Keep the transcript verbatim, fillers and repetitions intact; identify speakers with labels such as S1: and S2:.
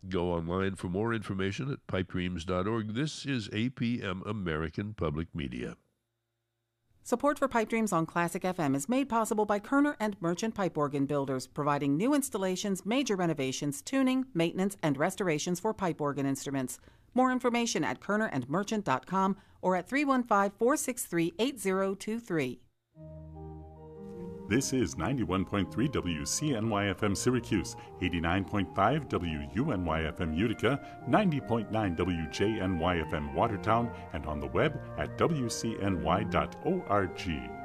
S1: Go online for more information at pipe dreams dot org. This is A P M American Public Media.
S2: Support for Pipe Dreams on Classic F M is made possible by Kerner and Merchant Pipe Organ Builders, providing new installations, major renovations, tuning, maintenance, and restorations for pipe organ instruments. More information at kerner and merchant dot com or at three one five, four six three, eight zero two three.
S3: This is ninety-one point three W C N Y F M Syracuse, eighty-nine point five W U N Y F M Utica, ninety point nine W J N Y F M Watertown, and on the web at W C N Y dot org.